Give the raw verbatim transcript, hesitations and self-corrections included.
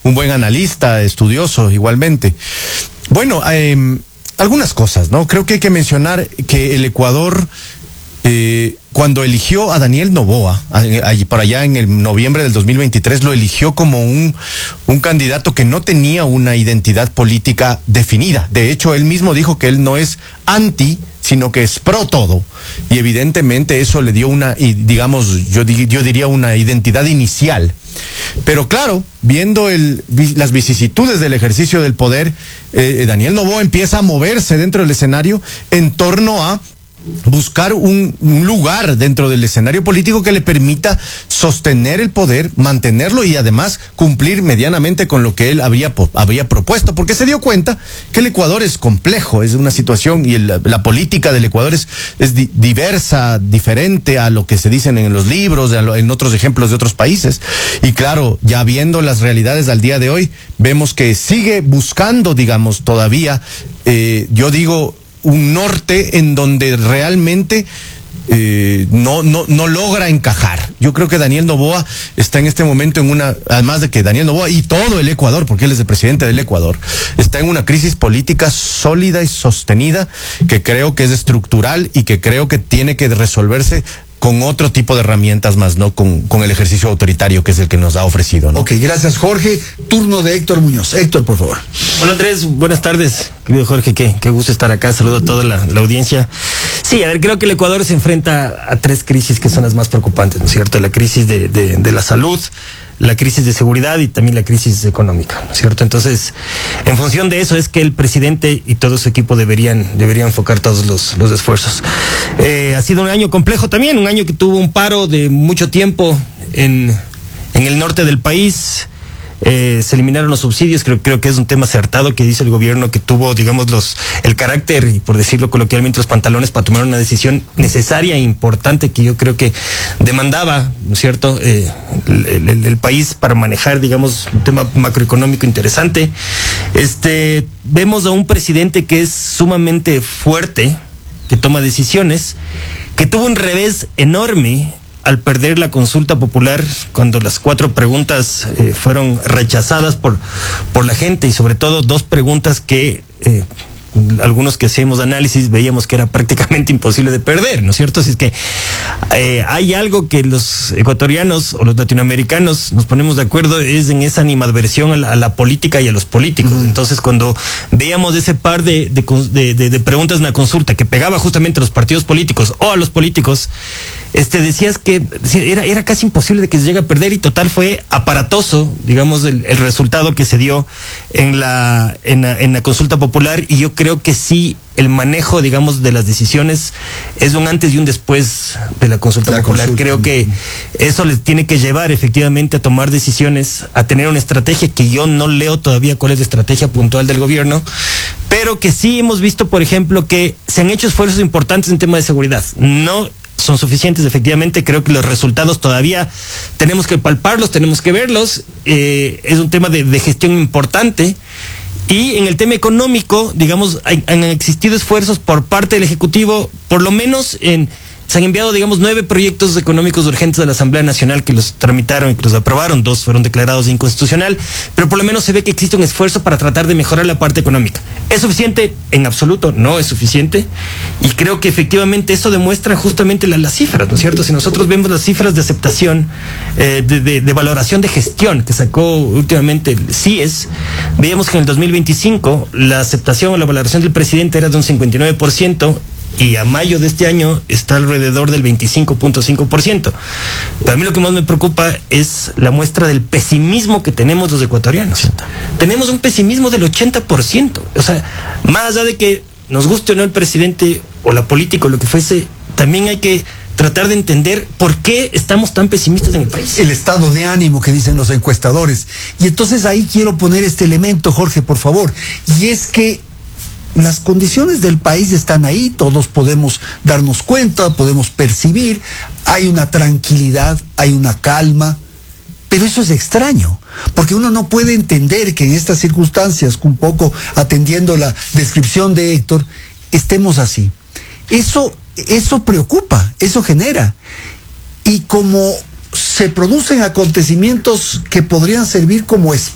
un buen analista, estudioso igualmente. Bueno, eh, algunas cosas, ¿no? Creo que hay que mencionar que el Ecuador, eh, cuando eligió a Daniel Noboa, allí por allá en el noviembre del dos mil veintitrés, lo eligió como un, un candidato que no tenía una identidad política definida. De hecho, él mismo dijo que él no es anti, sino que es pro todo. Y evidentemente eso le dio una, y digamos, yo, yo diría una identidad inicial. Pero claro, viendo el, las vicisitudes del ejercicio del poder, eh, Daniel Noboa empieza a moverse dentro del escenario en torno a buscar un, un lugar dentro del escenario político que le permita sostener el poder, mantenerlo y además cumplir medianamente con lo que él había, había propuesto, porque se dio cuenta que el Ecuador es complejo, es una situación y el, la política del Ecuador es, es di, diversa, diferente a lo que se dicen en los libros, lo, en otros ejemplos de otros países. Y claro, ya viendo las realidades al día de hoy, vemos que sigue buscando, digamos, todavía, eh, yo digo, un norte en donde realmente eh, no, no, no logra encajar. Yo creo que Daniel Noboa está en este momento en una, además de que Daniel Noboa y todo el Ecuador, porque él es el presidente del Ecuador, está en una crisis política sólida y sostenida que creo que es estructural y que creo que tiene que resolverse con otro tipo de herramientas más, no con, con el ejercicio autoritario que es el que nos ha ofrecido, ¿no? Ok, gracias, Jorge. Turno de Héctor Muñoz. Héctor, por favor. Hola, Andrés, buenas tardes, querido Jorge, qué, qué gusto estar acá, saludo a toda la, la audiencia. Sí, a ver, creo que el Ecuador se enfrenta a tres crisis que son las más preocupantes, ¿no es cierto? La crisis de, de, de la salud, la crisis de seguridad y también la crisis económica, ¿no es cierto? Entonces, en función de eso es que el presidente y todo su equipo deberían, deberían enfocar todos los, los esfuerzos. Eh, ha sido un año complejo también, un año que tuvo un paro de mucho tiempo en, en el norte del país. Eh, se eliminaron los subsidios, creo, creo que es un tema acertado que dice el gobierno, que tuvo, digamos, los el carácter y, por decirlo coloquialmente, los pantalones para tomar una decisión necesaria e importante que yo creo que demandaba, ¿no es cierto?, eh, el, el, el país para manejar, digamos, un tema macroeconómico interesante. Este, vemos a un presidente que es sumamente fuerte, que toma decisiones, que tuvo un revés enorme al perder la consulta popular, cuando las cuatro preguntas eh, fueron rechazadas por, por la gente, y sobre todo dos preguntas que eh, algunos que hacíamos análisis veíamos que era prácticamente imposible de perder, ¿no es cierto? Así es que eh, hay algo que los ecuatorianos o los latinoamericanos nos ponemos de acuerdo, es en esa animadversión a la, a la política y a los políticos. Uh-huh. Entonces, cuando veíamos ese par de, de, de, de, de preguntas en la consulta que pegaba justamente a los partidos políticos o a los políticos, este decías que era, era casi imposible de que se llegue a perder, y total fue aparatoso, digamos, el, el resultado que se dio en la, en la, en la consulta popular. Y yo creo que sí, el manejo, digamos, de las decisiones es un antes y un después de la consulta la popular. Consulta. Creo que eso les tiene que llevar efectivamente a tomar decisiones, a tener una estrategia, que yo no leo todavía cuál es la estrategia puntual del gobierno, pero que sí hemos visto, por ejemplo, que se han hecho esfuerzos importantes en tema de seguridad. No son suficientes, efectivamente. Creo que los resultados todavía tenemos que palparlos, tenemos que verlos. Eh, es un tema de, de gestión importante. Y en el tema económico, digamos, hay, han existido esfuerzos por parte del Ejecutivo, por lo menos en... Se han enviado, digamos, nueve proyectos económicos urgentes a la Asamblea Nacional, que los tramitaron y que los aprobaron. Dos fueron declarados de inconstitucional, pero por lo menos se ve que existe un esfuerzo para tratar de mejorar la parte económica. ¿Es suficiente? En absoluto no es suficiente, y creo que efectivamente eso demuestra justamente la, las cifras, ¿no es cierto? Si nosotros vemos las cifras de aceptación, eh, de, de, de valoración de gestión que sacó últimamente el C I E S, veíamos que en el dos mil veinticinco la aceptación o la valoración del presidente era de un cincuenta y nueve por ciento, y a mayo de este año está alrededor del veinticinco punto cinco por ciento. Pero a mí lo que más me preocupa es la muestra del pesimismo que tenemos los ecuatorianos. Tenemos un pesimismo del ochenta por ciento. O sea, más allá de que nos guste o no el presidente o la política o lo que fuese, también hay que tratar de entender por qué estamos tan pesimistas en el país. El estado de ánimo que dicen los encuestadores. Y entonces ahí quiero poner este elemento, Jorge, por favor. Y es que las condiciones del país están ahí, todos podemos darnos cuenta, podemos percibir, hay una tranquilidad, hay una calma, pero eso es extraño, porque uno no puede entender que en estas circunstancias, un poco atendiendo la descripción de Héctor, estemos así. Eso, eso preocupa, eso genera. Y como se producen acontecimientos que podrían servir como